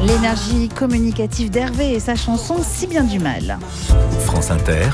L'énergie communicative d'Hervé et sa chanson « Si bien du mal ». France Inter,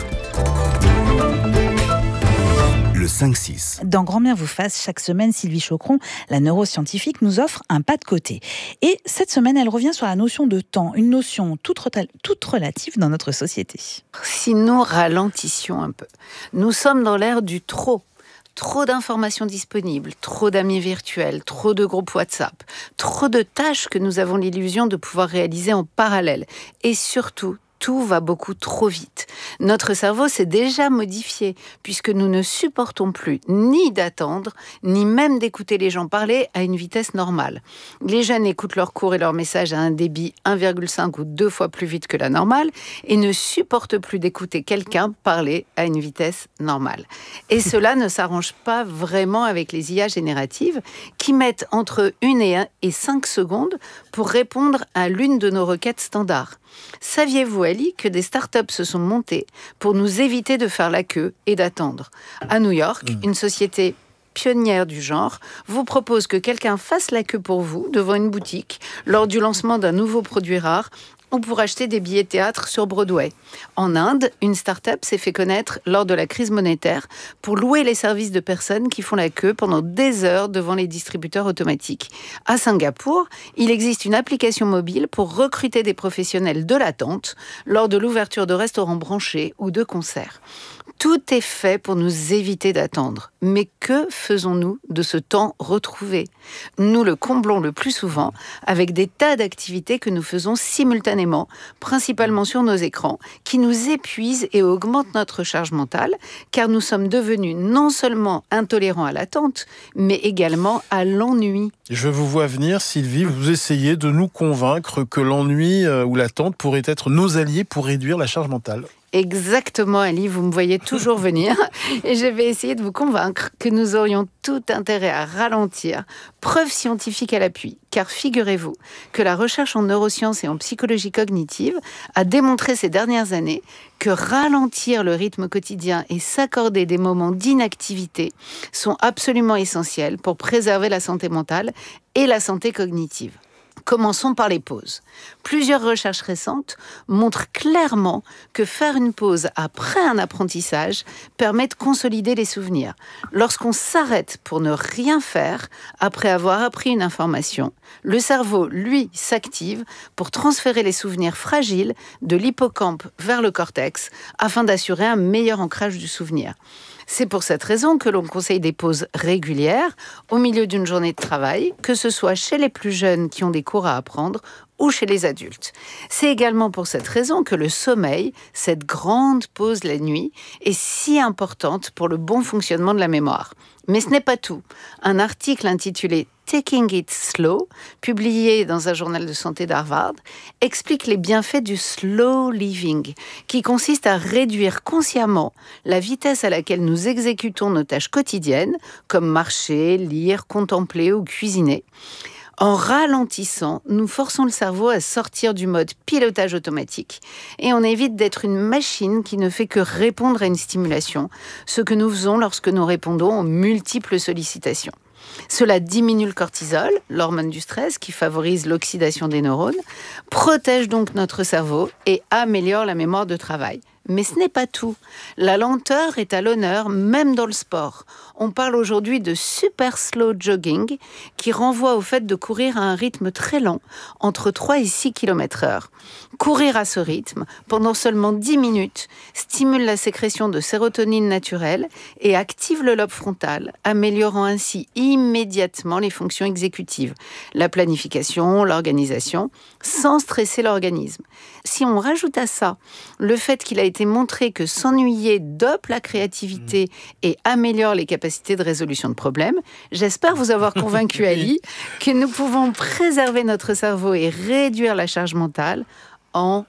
le 5-6. Dans Grand bien vous fasse, chaque semaine, Sylvie Choqueron, la neuroscientifique, nous offre un pas de côté. Et cette semaine, elle revient sur la notion de temps, une notion toute relative dans notre société. Si nous ralentissions un peu, nous sommes dans l'ère du trop. Trop d'informations disponibles, trop d'amis virtuels, trop de groupes WhatsApp, trop de tâches que nous avons l'illusion de pouvoir réaliser en parallèle. Et surtout, tout va beaucoup trop vite. Notre cerveau s'est déjà modifié puisque nous ne supportons plus ni d'attendre, ni même d'écouter les gens parler à une vitesse normale. Les jeunes écoutent leurs cours et leurs messages à un débit 1,5 ou 2 fois plus vite que la normale et ne supportent plus d'écouter quelqu'un parler à une vitesse normale. Et cela ne s'arrange pas vraiment avec les IA génératives qui mettent entre 1 et 5 secondes pour répondre à l'une de nos requêtes standards. Saviez-vous, Ali, que des startups se sont montées pour nous éviter de faire la queue et d'attendre ? À New York, une société pionnière du genre vous propose que quelqu'un fasse la queue pour vous devant une boutique lors du lancement d'un nouveau produit rare ou pour acheter des billets de théâtre sur Broadway. En Inde, une start-up s'est fait connaître lors de la crise monétaire pour louer les services de personnes qui font la queue pendant des heures devant les distributeurs automatiques. À Singapour, il existe une application mobile pour recruter des professionnels de l'attente lors de l'ouverture de restaurants branchés ou de concerts. Tout est fait pour nous éviter d'attendre. Mais que faisons-nous de ce temps retrouvé ? Nous le comblons le plus souvent avec des tas d'activités que nous faisons simultanément, principalement sur nos écrans, qui nous épuisent et augmentent notre charge mentale, car nous sommes devenus non seulement intolérants à l'attente, mais également à l'ennui. Je vous vois venir, Sylvie, vous essayez de nous convaincre que l'ennui ou l'attente pourraient être nos alliés pour réduire la charge mentale. Exactement, Ali, vous me voyez toujours venir et je vais essayer de vous convaincre que nous aurions tout intérêt à ralentir, preuve scientifique à l'appui, car figurez-vous que la recherche en neurosciences et en psychologie cognitive a démontré ces dernières années que ralentir le rythme quotidien et s'accorder des moments d'inactivité sont absolument essentiels pour préserver la santé mentale et la santé cognitive. Commençons par les pauses. Plusieurs recherches récentes montrent clairement que faire une pause après un apprentissage permet de consolider les souvenirs. Lorsqu'on s'arrête pour ne rien faire après avoir appris une information, le cerveau, lui, s'active pour transférer les souvenirs fragiles de l'hippocampe vers le cortex afin d'assurer un meilleur ancrage du souvenir. C'est pour cette raison que l'on conseille des pauses régulières au milieu d'une journée de travail, que ce soit chez les plus jeunes qui ont des cours à apprendre ou chez les adultes. C'est également pour cette raison que le sommeil, cette grande pause la nuit, est si importante pour le bon fonctionnement de la mémoire. Mais ce n'est pas tout. Un article intitulé Taking It Slow, publié dans un journal de santé d'Harvard, explique les bienfaits du slow living, qui consiste à réduire consciemment la vitesse à laquelle nous exécutons nos tâches quotidiennes, comme marcher, lire, contempler ou cuisiner. En ralentissant, nous forçons le cerveau à sortir du mode pilotage automatique et on évite d'être une machine qui ne fait que répondre à une stimulation, ce que nous faisons lorsque nous répondons aux multiples sollicitations. Cela diminue le cortisol, l'hormone du stress qui favorise l'oxydation des neurones, protège donc notre cerveau et améliore la mémoire de travail. Mais ce n'est pas tout. La lenteur est à l'honneur, même dans le sport. On parle aujourd'hui de super slow jogging, qui renvoie au fait de courir à un rythme très lent, entre 3 et 6 km/h. Courir à ce rythme, pendant seulement 10 minutes, stimule la sécrétion de sérotonine naturelle et active le lobe frontal, améliorant ainsi immédiatement les fonctions exécutives, la planification, l'organisation, sans stresser l'organisme. Si on rajoute à ça le fait qu'il a été montré que s'ennuyer dope la créativité et améliore les capacités de résolution de problèmes, j'espère vous avoir convaincu, Ali, que nous pouvons préserver notre cerveau et réduire la charge mentale en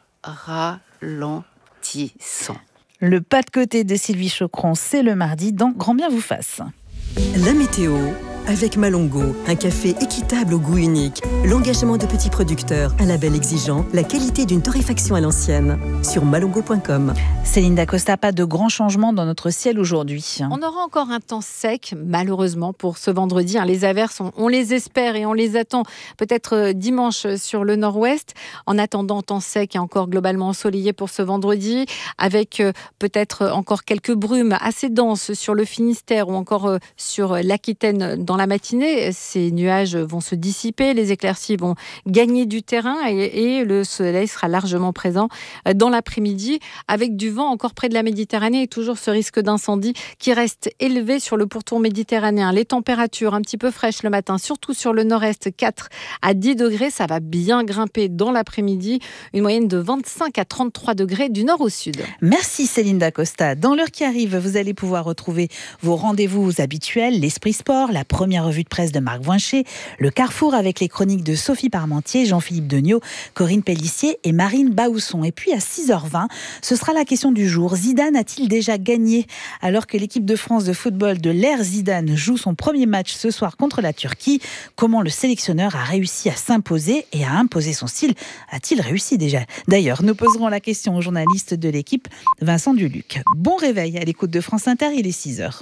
ralentissant. Le pas de côté de Sylvie Choqueron, c'est le mardi dans Grand bien vous fasse. La météo avec Malongo, un café équitable au goût unique. L'engagement de petits producteurs, un label exigeant, la qualité d'une torréfaction à l'ancienne. Sur malongo.com. Céline Dacosta, pas de grands changements dans notre ciel aujourd'hui. On aura encore un temps sec, malheureusement, pour ce vendredi. Les averses, on les espère et on les attend peut-être dimanche sur le nord-ouest. En attendant, temps sec et encore globalement ensoleillé pour ce vendredi, avec peut-être encore quelques brumes assez denses sur le Finistère ou encore sur l'Aquitaine dans la matinée. Ces nuages vont se dissiper, les éclaircies vont gagner du terrain et le soleil sera largement présent dans l'après-midi, avec du vent encore près de la Méditerranée et toujours ce risque d'incendie qui reste élevé sur le pourtour méditerranéen. Les températures un petit peu fraîches le matin, surtout sur le nord-est, 4 à 10 degrés. Ça va bien grimper dans l'après-midi. Une moyenne de 25 à 33 degrés du nord au sud. Merci Céline Dacosta. Dans l'heure qui arrive, vous allez pouvoir retrouver vos rendez-vous habituels, l'Esprit Sport, la première revue de presse de Marc Voincher, le Carrefour avec les chroniques de Sophie Parmentier, Jean-Philippe Degnaud, Corinne Pellissier et Marine Baousson. Et puis à 6h20, ce sera la question du jour. Zidane a-t-il déjà gagné? Alors que l'équipe de France de football de l'ère Zidane joue son premier match ce soir contre la Turquie, comment le sélectionneur a réussi à s'imposer et à imposer son style? A-t-il réussi déjà? D'ailleurs, nous poserons la question au journaliste de l'équipe, Vincent Duluc. Bon réveil à l'écoute de France Inter, il est 6h.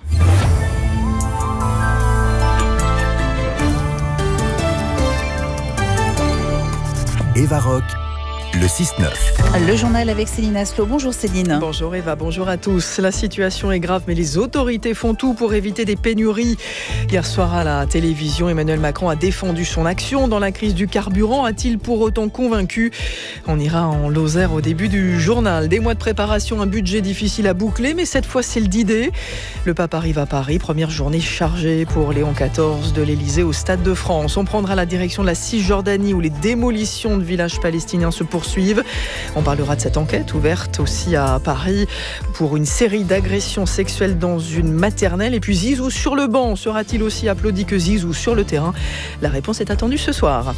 Eva Rock, le 6-9. Le journal avec Céline Aslo. Bonjour Céline. Bonjour Eva, bonjour à tous. La situation est grave, mais les autorités font tout pour éviter des pénuries. Hier soir à la télévision, Emmanuel Macron a défendu son action dans la crise du carburant. A-t-il pour autant convaincu? On ira en Lozère au début du journal. Des mois de préparation, un budget difficile à boucler, mais cette fois c'est le D-Day. Le pape arrive à Paris, première journée chargée pour Léon XIV de l'Elysée au Stade de France. On prendra la direction de la Cisjordanie où les démolitions de villages palestiniens se poursuivent. On parlera de cette enquête ouverte aussi à Paris pour une série d'agressions sexuelles dans une maternelle. Et puis Zizou sur le banc, sera-t-il aussi applaudi que Zizou sur le terrain? La réponse est attendue ce soir.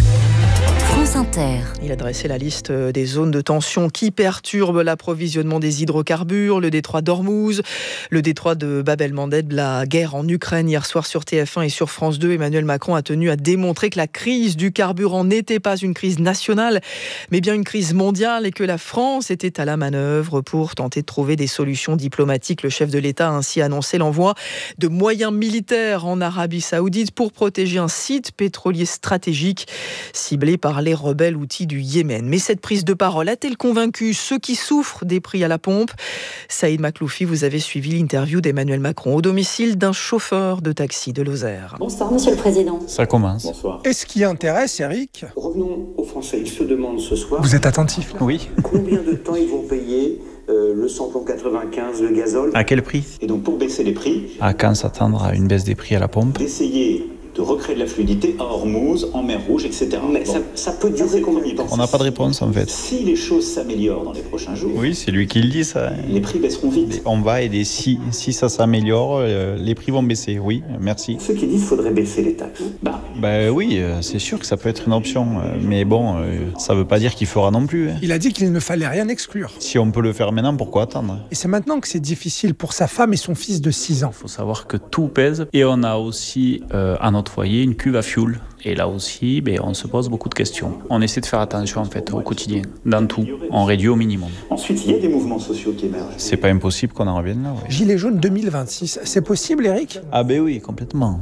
France Inter. Il a dressé la liste des zones de tension qui perturbent l'approvisionnement des hydrocarbures, le détroit d'Ormuz, le détroit de Bab el-Mandeb, la guerre en Ukraine. Hier soir sur TF1 et sur France 2, Emmanuel Macron a tenu à démontrer que la crise du carburant n'était pas une crise nationale, mais bien une crise mondiale et que la France était à la manœuvre pour tenter de trouver des solutions diplomatiques. Le chef de l'État a ainsi annoncé l'envoi de moyens militaires en Arabie Saoudite pour protéger un site pétrolier stratégique ciblé par les rebelles outils du Yémen. Mais cette prise de parole a-t-elle convaincu ceux qui souffrent des prix à la pompe? Saïd Makloufi, vous avez suivi l'interview d'Emmanuel Macron au domicile d'un chauffeur de taxi de Lozère. Bonsoir, Monsieur le Président. Ça commence. Bonsoir. Et ce qui intéresse, Eric? Revenons aux Français. Ils se demandent ce soir... Vous êtes attentif là? Oui. Combien de temps ils vont payer le samplon 95, le gazole? À quel prix? Et donc pour baisser les prix... À quand s'attendre à une baisse des prix à la pompe? D'essayer de recréer de la fluidité à Hormuz, en mer Rouge, etc. Mais bon, ça peut durer combien de temps? On n'a pas de réponse en fait. Si les choses s'améliorent dans les prochains jours... Oui, c'est lui qui le dit ça. Les prix baisseront vite. On va aider. Si ça s'améliore, les prix vont baisser. Oui, merci. Ceux qui disent qu'il faudrait baisser les taxes. Oui, c'est sûr que ça peut être une option. Mais bon, ça ne veut pas dire qu'il fera non plus. Il a dit qu'il ne fallait rien exclure. Si on peut le faire maintenant, pourquoi attendre? Et c'est maintenant que c'est difficile pour sa femme et son fils de 6 ans. Il faut savoir que tout pèse. Et on a aussi à notre foyer une cuve à fioul. Et là aussi, on se pose beaucoup de questions. On essaie de faire attention en fait au quotidien, dans tout. On réduit au minimum. Ensuite, il y a des mouvements sociaux qui émergent. C'est pas impossible qu'on en revienne là. Ouais. Gilets jaunes 2026, c'est possible, Eric? Ah oui, complètement.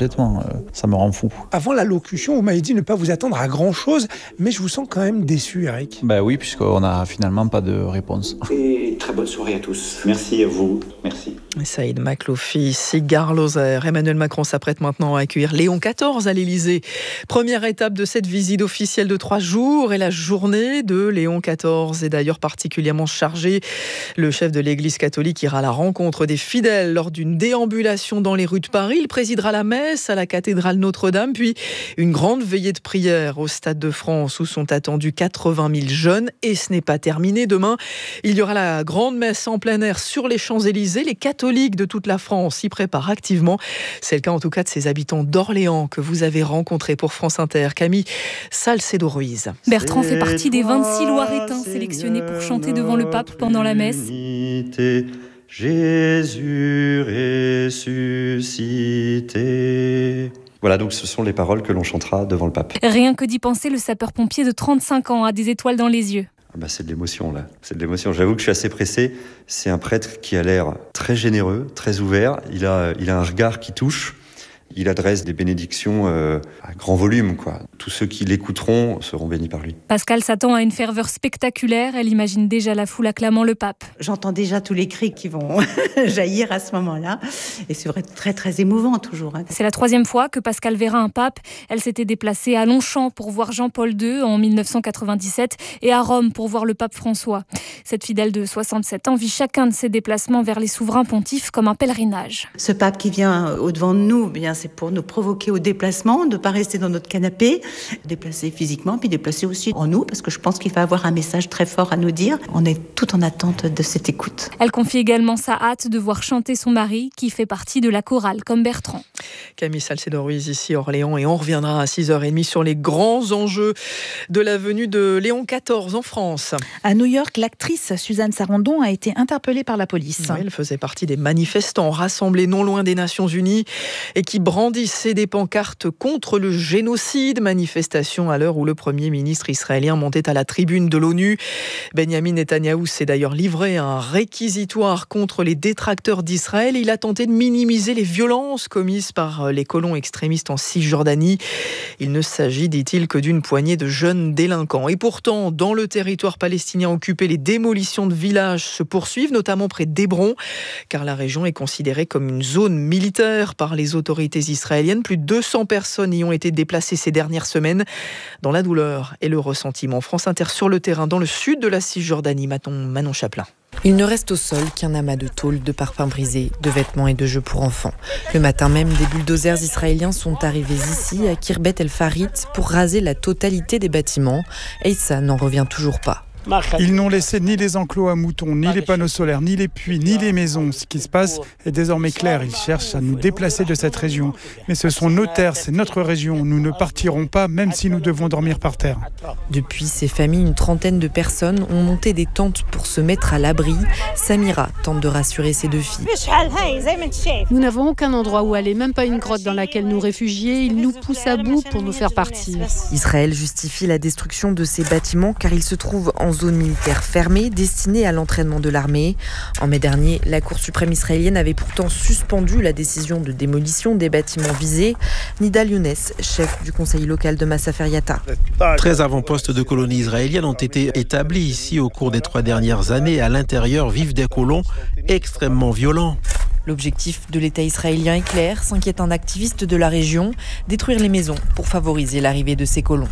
Ça me rend fou. Avant l'allocution, vous m'avez dit ne pas vous attendre à grand-chose, mais je vous sens quand même déçu, Eric. Oui, puisqu'on n'a finalement pas de réponse. Et très bonne soirée à tous. Merci à vous. Merci. Saïd Makloufi, Cigare Lozère. Emmanuel Macron s'apprête maintenant à accueillir Léon XIV à l'Elysée. Première étape de cette visite officielle de 3 jours et la journée de Léon XIV est d'ailleurs particulièrement chargée. Le chef de l'Église catholique ira à la rencontre des fidèles lors d'une déambulation dans les rues de Paris. Il présidera la messe à la cathédrale Notre-Dame, puis une grande veillée de prière au Stade de France où sont attendus 80 000 jeunes. Et ce n'est pas terminé. Demain, il y aura la grande messe en plein air sur les Champs-Élysées. Les catholiques de toute la France s'y préparent activement. C'est le cas en tout cas de ces habitants d'Orléans que vous avez rencontrés pour France Inter. Camille Salcedo-Ruiz. Bertrand fait partie des 26 Loiretains sélectionnés pour chanter devant le pape pendant la messe. Jésus ressuscité. Voilà, donc ce sont les paroles que l'on chantera devant le pape. Rien que d'y penser, le sapeur-pompier de 35 ans a des étoiles dans les yeux. C'est de l'émotion, là. C'est de l'émotion. J'avoue que je suis assez pressé. C'est un prêtre qui a l'air très généreux, très ouvert. Il a un regard qui touche. Il adresse des bénédictions à grand volume, quoi. Tous ceux qui l'écouteront seront bénis par lui. Pascal s'attend à une ferveur spectaculaire. Elle imagine déjà la foule acclamant le pape. J'entends déjà tous les cris qui vont jaillir à ce moment-là. Et c'est vrai, très très émouvant toujours. C'est la 3e fois que Pascal verra un pape. Elle s'était déplacée à Longchamp pour voir Jean-Paul II en 1997 et à Rome pour voir le pape François. Cette fidèle de 67 ans vit chacun de ses déplacements vers les souverains pontifes comme un pèlerinage. Ce pape qui vient au-devant de nous, bien c'est pour nous provoquer au déplacement, de ne pas rester dans notre canapé, déplacer physiquement, puis déplacer aussi en nous, parce que je pense qu'il va avoir un message très fort à nous dire. On est tout en attente de cette écoute. Elle confie également sa hâte de voir chanter son mari, qui fait partie de la chorale, comme Bertrand. Camille Salcedo-Ruiz ici, Orléans, et on reviendra à 6h30 sur les grands enjeux de la venue de Léon XIV en France. À New York, l'actrice Suzanne Sarandon a été interpellée par la police. Oui, elle faisait partie des manifestants rassemblés non loin des Nations Unies et qui brandissaient des pancartes contre le génocide. Manifestation à l'heure où le Premier ministre israélien montait à la tribune de l'ONU. Benjamin Netanyahou s'est d'ailleurs livré à un réquisitoire contre les détracteurs d'Israël. Il a tenté de minimiser les violences commises par les colons extrémistes en Cisjordanie. Il ne s'agit, dit-il, que d'une poignée de jeunes délinquants. Et pourtant, dans le territoire palestinien occupé, les démolitions de villages se poursuivent, notamment près d'Hébron, car la région est considérée comme une zone militaire par les autorités israéliennes. Plus de 200 personnes y ont été déplacées ces dernières semaines. Dans la douleur et le ressentiment, France Inter sur le terrain dans le sud de la Cisjordanie. Manon Chaplin. Il ne reste au sol qu'un amas de tôles, de parpaings brisés, de vêtements et de jeux pour enfants. Le matin même, des bulldozers israéliens sont arrivés ici, à Kirbet El Farit, pour raser la totalité des bâtiments. Et ça n'en revient toujours pas. Ils n'ont laissé ni les enclos à moutons, ni les panneaux solaires, ni les puits, ni les maisons. Ce qui se passe est désormais clair. Ils cherchent à nous déplacer de cette région. Mais ce sont nos terres, c'est notre région. Nous ne partirons pas, même si nous devons dormir par terre. Depuis ces familles, une trentaine de personnes ont monté des tentes pour se mettre à l'abri. Samira tente de rassurer ses 2 filles. Nous n'avons aucun endroit où aller, même pas une grotte dans laquelle nous réfugier. Ils nous poussent à bout pour nous faire partir. Israël justifie la destruction de ces bâtiments car ils se trouvent en zone militaire fermée destinée à l'entraînement de l'armée. En mai dernier, la Cour suprême israélienne avait pourtant suspendu la décision de démolition des bâtiments visés. Nidal Younes, chef du conseil local de Massaferiata. 13 avant-postes de colonies israéliennes ont été établis ici au cours des 3 dernières années. À l'intérieur vivent des colons extrêmement violents. L'objectif de l'État israélien est clair, s'inquiète un activiste de la région, détruire les maisons pour favoriser l'arrivée de ces colons.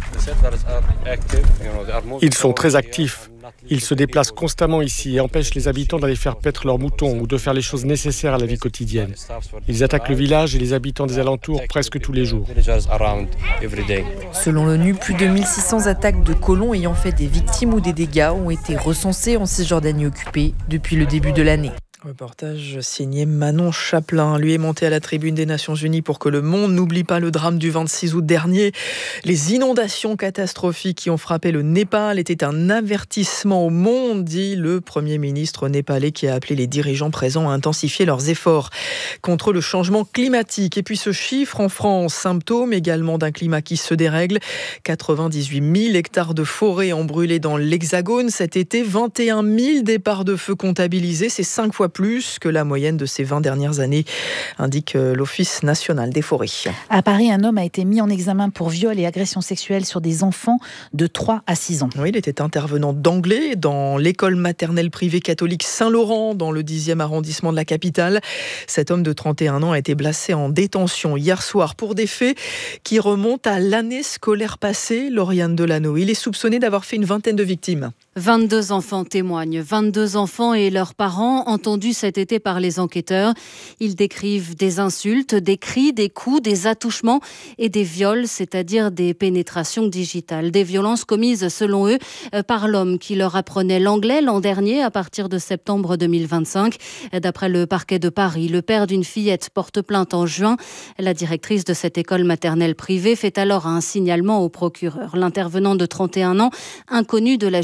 Ils sont très actifs. Ils se déplacent constamment ici et empêchent les habitants d'aller faire paître leurs moutons ou de faire les choses nécessaires à la vie quotidienne. Ils attaquent le village et les habitants des alentours presque tous les jours. Selon l'ONU, plus de 1600 attaques de colons ayant fait des victimes ou des dégâts ont été recensées en Cisjordanie occupée depuis le début de l'année. Reportage signé Manon Chaplin. Lui est monté à la tribune des Nations Unies pour que le monde n'oublie pas le drame du 26 août dernier. Les inondations catastrophiques qui ont frappé le Népal étaient un avertissement au monde, dit le Premier ministre népalais qui a appelé les dirigeants présents à intensifier leurs efforts contre le changement climatique. Et puis ce chiffre en France, symptôme également d'un climat qui se dérègle. 98 000 hectares de forêt ont brûlé dans l'Hexagone cet été. 21 000 départs de feu comptabilisés. C'est 5 fois plus que la moyenne de ces 20 dernières années, indique l'Office national des forêts. À Paris, un homme a été mis en examen pour viol et agression sexuelle sur des enfants de 3 à 6 ans. Oui, il était intervenant d'anglais dans l'école maternelle privée catholique Saint-Laurent, dans le 10e arrondissement de la capitale. Cet homme de 31 ans a été placé en détention hier soir pour des faits qui remontent à l'année scolaire passée. Lauriane Delano, il est soupçonné d'avoir fait une vingtaine de victimes. 22 enfants témoignent, 22 enfants et leurs parents entendus cet été par les enquêteurs. Ils décrivent des insultes, des cris, des coups, des attouchements et des viols, c'est-à-dire des pénétrations digitales. Des violences commises, selon eux, par l'homme qui leur apprenait l'anglais l'an dernier à partir de septembre 2025. D'après le parquet de Paris, le père d'une fillette porte plainte en juin. La directrice de cette école maternelle privée fait alors un signalement au procureur. L'intervenant de 31 ans, inconnu de la justice,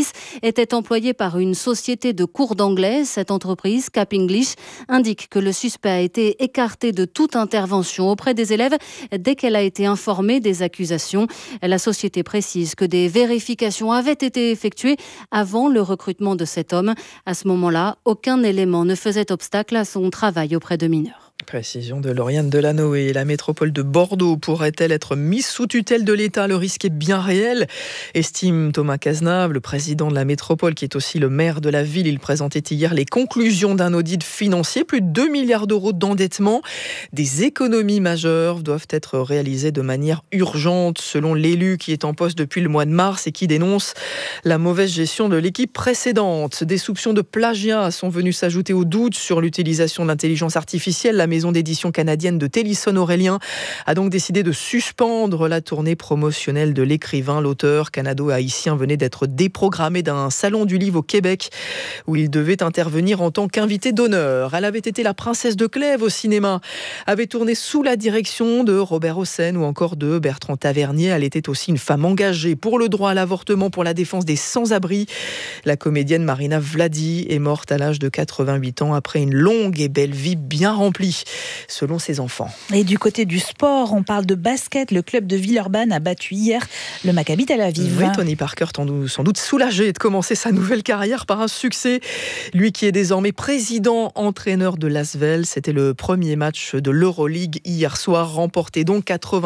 fils était employé par une société de cours d'anglais. Cette entreprise, Cap English, indique que le suspect a été écarté de toute intervention auprès des élèves dès qu'elle a été informée des accusations. La société précise que des vérifications avaient été effectuées avant le recrutement de cet homme. À ce moment-là, aucun élément ne faisait obstacle à son travail auprès de mineurs. Précision de Lauriane Delanoë. La métropole de Bordeaux pourrait-elle être mise sous tutelle de l'État ? Le risque est bien réel, estime Thomas Cazenave, le président de la métropole, qui est aussi le maire de la ville. Il présentait hier les conclusions d'un audit financier. Plus de 2 milliards d'euros d'endettement. Des économies majeures doivent être réalisées de manière urgente, selon l'élu qui est en poste depuis le mois de mars et qui dénonce la mauvaise gestion de l'équipe précédente. Des soupçons de plagiat sont venus s'ajouter aux doutes sur l'utilisation de l'intelligence artificielle. La maison d'édition canadienne de Télisson Aurélien a donc décidé de suspendre la tournée promotionnelle de l'écrivain. L'auteur canado-haïtien venait d'être déprogrammé d'un salon du livre au Québec où il devait intervenir en tant qu'invité d'honneur. Elle avait été la princesse de Clèves au cinéma, avait tourné sous la direction de Robert Hossein ou encore de Bertrand Tavernier. Elle était aussi une femme engagée pour le droit à l'avortement, pour la défense des sans-abri. La comédienne Marina Vladi est morte à l'âge de 88 ans après une longue et belle vie bien remplie, selon ses enfants. Et du côté du sport, on parle de basket. Le club de Villeurbanne a battu hier le Maccabi Tel Aviv. Oui, Tony Parker, sans doute soulagé de commencer sa nouvelle carrière par un succès. Lui qui est désormais président-entraîneur de l'Asvel. C'était le premier match de l'Euroleague hier soir, remporté donc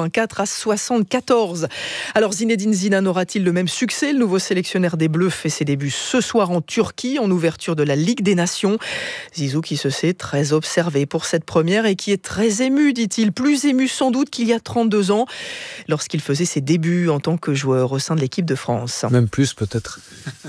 84-74. Alors Zinedine Zidane aura-t-il le même succès ? Le nouveau sélectionneur des Bleus fait ses débuts ce soir en Turquie, en ouverture de la Ligue des Nations. Zizou qui se sait très observé pour cette première et qui est très ému, dit-il, plus ému sans doute qu'il y a 32 ans lorsqu'il faisait ses débuts en tant que joueur au sein de l'équipe de France. Même plus peut-être.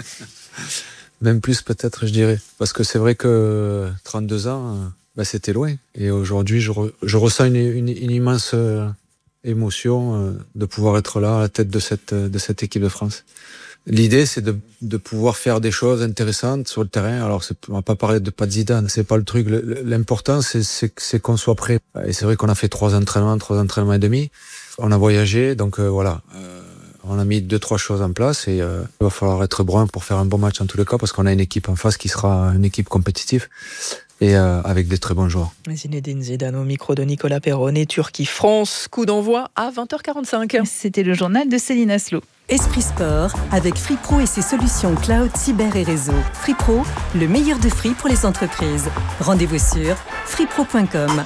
Même plus peut-être, je dirais. Parce que c'est vrai que 32 ans, c'était loin. Et aujourd'hui, je ressens une immense émotion de pouvoir être là à la tête de cette équipe de France. L'idée, c'est de pouvoir faire des choses intéressantes sur le terrain. Alors, on va pas parler de pas de Zidane, c'est pas le truc. L'important, c'est qu'on soit prêt. Et c'est vrai qu'on a fait 3 entraînements et demi. On a voyagé, donc voilà. On a mis 2-3 choses en place et il va falloir être brun pour faire un bon match en tous les cas, parce qu'on a une équipe en face qui sera une équipe compétitive et avec des très bons joueurs. Zinedine Zidane au micro de Nicolas Perronnet. Turquie-France, coup d'envoi à 20h45. C'était le journal de Céline Aslo. Esprit Sport avec Free Pro et ses solutions cloud, cyber et réseau. Free Pro, le meilleur de Free pour les entreprises. Rendez-vous sur freepro.com.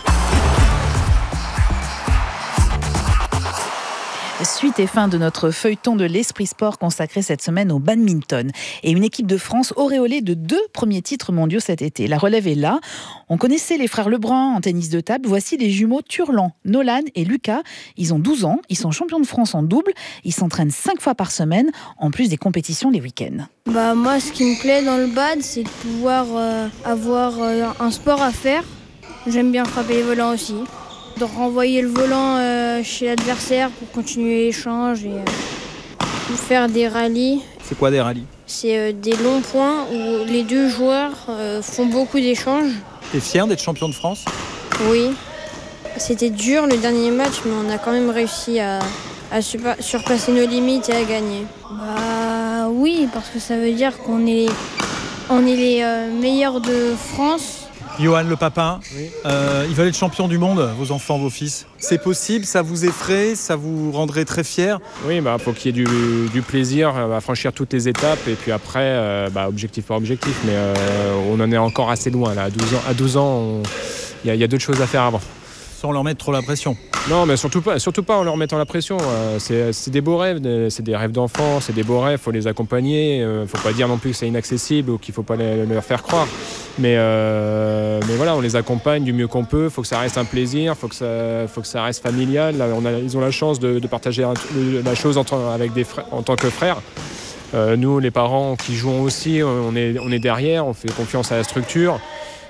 Suite et fin de notre feuilleton de l'Esprit Sport consacré cette semaine au badminton. Et une équipe de France auréolée de 2 premiers titres mondiaux cet été. La relève est là. On connaissait les frères Lebrun en tennis de table. Voici les jumeaux Turlan, Nolan et Lucas. Ils ont 12 ans. Ils sont champions de France en double. Ils s'entraînent 5 fois par semaine, en plus des compétitions les week-ends. Moi, ce qui me plaît dans le bad, c'est de pouvoir avoir un sport à faire. J'aime bien frapper les volants aussi. De renvoyer le volant chez l'adversaire pour continuer l'échange et faire des rallyes. C'est quoi des rallyes ? C'est des longs points où les 2 joueurs font beaucoup d'échanges. T'es fier d'être champion de France ? Oui. C'était dur le dernier match, mais on a quand même réussi à surpasser nos limites et à gagner. Oui, parce que ça veut dire qu'on est les meilleurs de France. Johan Le Papin, oui. Ils veulent être champions du monde, vos enfants, vos fils. C'est possible, ça vous effraie, ça vous rendrait très fier ? Oui, faut qu'il y ait du plaisir à franchir toutes les étapes et puis après, objectif par objectif. Mais on en est encore assez loin là. À 12 ans, il y a d'autres choses à faire avant. Sans leur mettre trop la pression. Non, mais surtout pas en leur mettant la pression. C'est des beaux rêves, c'est des rêves d'enfants, c'est des beaux rêves, il faut les accompagner. Faut pas dire non plus que c'est inaccessible ou qu'il faut pas leur faire croire. Mais voilà, on les accompagne du mieux qu'on peut. Faut que ça reste un plaisir, faut que ça reste familial. Là, ils ont la chance de partager la chose avec des frères, en tant que frères. Nous, les parents qui jouons aussi, on est derrière, on fait confiance à la structure.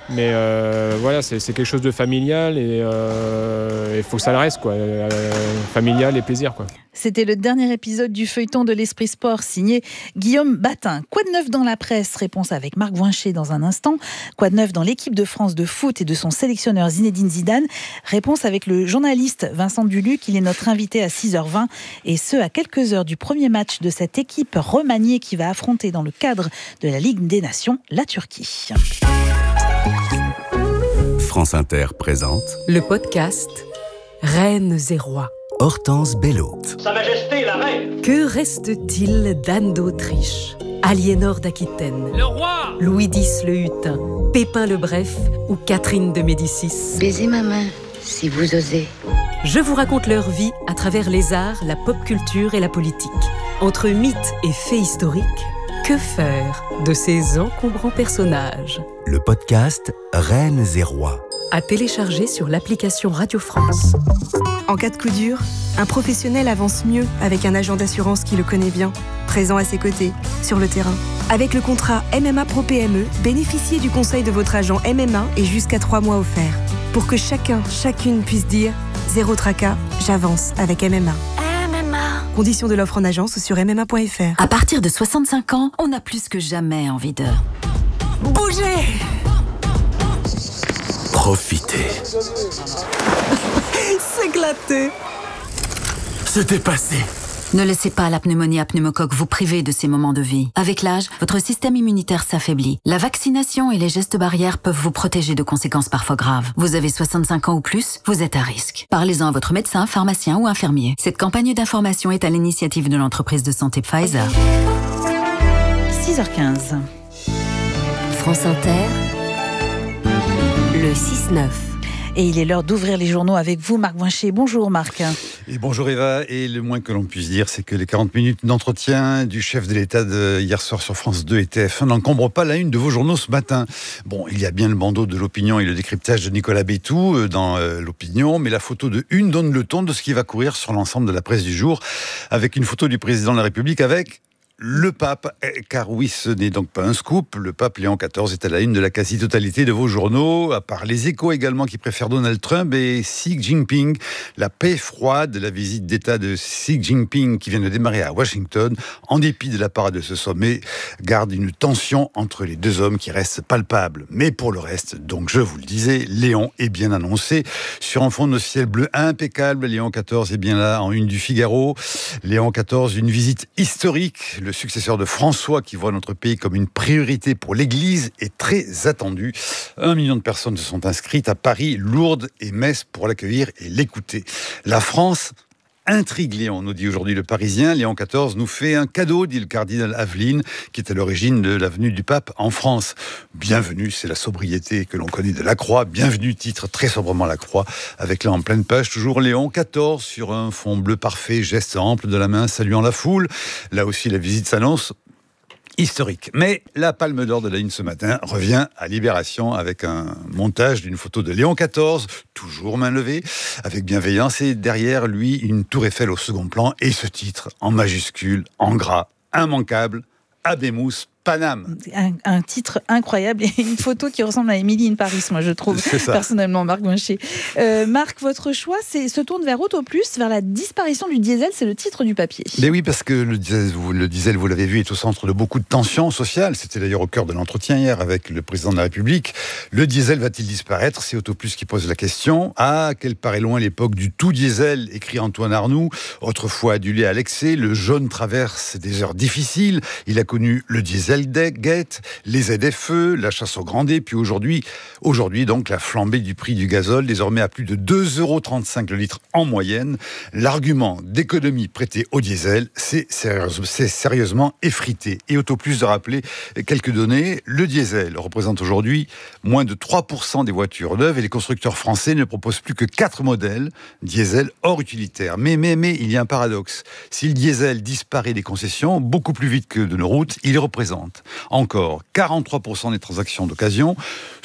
Mais voilà, c'est quelque chose de familial et il faut que ça le reste, quoi. Familial et plaisir, quoi. C'était le dernier épisode du feuilleton de l'Esprit Sport signé Guillaume Batin. Quoi de neuf dans la presse ? Réponse avec Marc Voinchet dans un instant. Quoi de neuf dans l'équipe de France de foot et de son sélectionneur Zinedine Zidane ? Réponse avec le journaliste Vincent Duluc. Il est notre invité à 6h20 et ce à quelques heures du premier match de cette équipe remaniée qui va affronter dans le cadre de la Ligue des Nations la Turquie. France Inter présente le podcast Reines et Rois. Hortense Bello. Sa Majesté la Reine. Que reste-t-il d'Anne d'Autriche, Aliénor d'Aquitaine, Le roi. Louis X le Hutin, Pépin le Bref ou Catherine de Médicis ? Baisez ma main, si vous osez. Je vous raconte leur vie à travers les arts, la pop culture et la politique. Entre mythes et faits historiques, que faire de ces encombrants personnages ? Le podcast Reines et Rois. À télécharger sur l'application Radio France. En cas de coup dur, un professionnel avance mieux avec un agent d'assurance qui le connaît bien, présent à ses côtés, sur le terrain. Avec le contrat MMA Pro PME, bénéficiez du conseil de votre agent MMA et jusqu'à 3 mois offerts. Pour que chacune puisse dire « Zéro tracas, j'avance avec MMA ». Conditions de l'offre en agence ou sur MMA.fr. À partir de 65 ans, on a plus que jamais envie de... bouger. Profitez. S'éclater. Se dépasser. Ne laissez pas la pneumonie à pneumocoque vous priver de ces moments de vie. Avec l'âge, votre système immunitaire s'affaiblit. La vaccination et les gestes barrières peuvent vous protéger de conséquences parfois graves. Vous avez 65 ans ou plus, vous êtes à risque. Parlez-en à votre médecin, pharmacien ou infirmier. Cette campagne d'information est à l'initiative de l'entreprise de santé Pfizer. 6h15. France Inter, le 6-9. Et il est l'heure d'ouvrir les journaux avec vous, Marc Voinchet. Bonjour Marc. Et bonjour Eva, et le moins que l'on puisse dire, c'est que les 40 minutes d'entretien du chef de l'État hier soir sur France 2 et TF1 n'encombrent pas la une de vos journaux ce matin. Bon, il y a bien le bandeau de l'opinion et le décryptage de Nicolas Bétou dans l'opinion, mais la photo de une donne le ton de ce qui va courir sur l'ensemble de la presse du jour, avec une photo du président de la République avec... le pape, car oui, ce n'est donc pas un scoop, le pape Léon XIV est à la une de la quasi-totalité de vos journaux, à part les Échos également qui préfèrent Donald Trump et Xi Jinping. La paix froide de la visite d'État de Xi Jinping qui vient de démarrer à Washington, en dépit de la parade de ce sommet, garde une tension entre les deux hommes qui reste palpable. Mais pour le reste, donc je vous le disais, Léon est bien annoncé. Sur un fond de ciel bleu impeccable, Léon XIV est bien là en une du Figaro. Léon XIV, une visite historique. Le successeur de François, qui voit notre pays comme une priorité pour l'Église, est très attendu. 1 million de personnes se sont inscrites à Paris, Lourdes et Metz pour l'accueillir et l'écouter. La France intrigue Léon, nous dit aujourd'hui le Parisien. Léon XIV nous fait un cadeau, dit le cardinal Aveline, qui est à l'origine de la venue du pape en France. Bienvenue, c'est la sobriété que l'on connaît de la Croix. Bienvenue, titre très sobrement la Croix, avec là en pleine page, toujours Léon XIV sur un fond bleu parfait, geste ample de la main saluant la foule. Là aussi, la visite s'annonce historique. Mais la palme d'or de la une ce matin revient à Libération avec un montage d'une photo de Léon XIV, toujours main levée, avec bienveillance, et derrière lui, une tour Eiffel au second plan, et ce titre, en majuscule, en gras, immanquable, Habemus Paname. Un titre incroyable et une photo qui ressemble à Émilie in Paris, moi je trouve, personnellement, Marc Voinchet. Marc, votre choix se tourne vers Auto Plus, vers la disparition du diesel, c'est le titre du papier. Mais oui, parce que le diesel, vous l'avez vu, est au centre de beaucoup de tensions sociales. C'était d'ailleurs au cœur de l'entretien hier avec le président de la République. Le diesel va-t-il disparaître ? C'est Auto Plus qui pose la question. Ah, qu'elle paraît loin l'époque du tout diesel, écrit Antoine Arnoux, autrefois adulé à l'excès. Le jaune traverse des heures difficiles. Il a connu le diesel Gate, les ZFE, la chasse au Grandet, puis aujourd'hui donc la flambée du prix du gazole, désormais à plus de 2,35 € le litre en moyenne. L'argument d'économie prêté au diesel, c'est sérieusement effrité. Et Auto Plus de rappeler quelques données, le diesel représente aujourd'hui moins de 3% des voitures neuves et les constructeurs français ne proposent plus que 4 modèles diesel hors utilitaire. Mais il y a un paradoxe. Si le diesel disparaît des concessions beaucoup plus vite que de nos routes, il représente encore 43% des transactions d'occasion,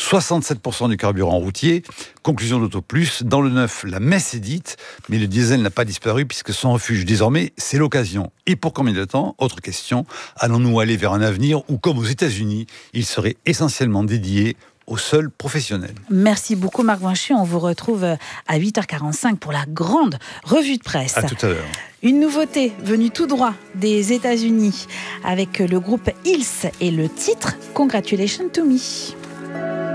67% du carburant routier. Conclusion d'Auto Plus, dans le neuf, la messe est dite, mais le diesel n'a pas disparu puisque son refuge désormais, c'est l'occasion. Et pour combien de temps ? Autre question, allons-nous aller vers un avenir où, comme aux États-Unis, il serait essentiellement dédié aux seuls professionnels. Merci beaucoup Marc Vincher. On vous retrouve à 8h45 pour la grande revue de presse. À tout à l'heure. Une nouveauté venue tout droit des États-Unis avec le groupe Hills et le titre Congratulations to Me.